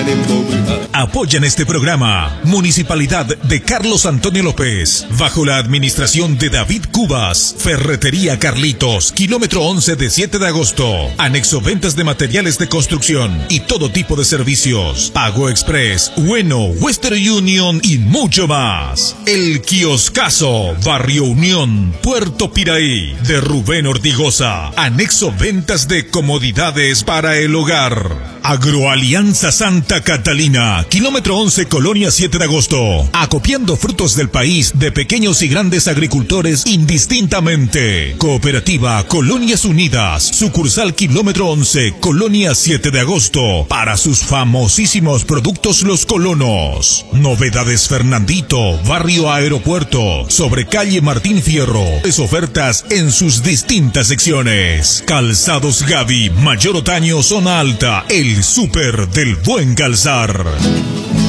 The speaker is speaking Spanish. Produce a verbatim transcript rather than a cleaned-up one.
Apoyan este programa Municipalidad de Carlos Antonio López, bajo la administración de David Cubas. Ferretería Carlitos, kilómetro once de siete de agosto. Anexo ventas de materiales de construcción y todo tipo de servicios. Pago Express, Bueno, Western Union y mucho más. El Kioscazo, Barrio Unión, Puerto Piraí, de Rubén Ortigosa. Anexo ventas de comodidades para el hogar. Agroalianza Santa Catalina, kilómetro once, Colonia siete de agosto. Acopiando frutos del país de pequeños y grandes agricultores indistintamente. Cooperativa Colonias Unidas, sucursal kilómetro once, Colonia siete de agosto. Para sus famosísimos productos Los Colonos. Novedades Fernandito, Barrio Aeropuerto, sobre calle Martín Fierro. Es ofertas en sus distintas secciones. Calzados Gaby, Mayor Otaño, Zona Alta, el súper del buen calzar.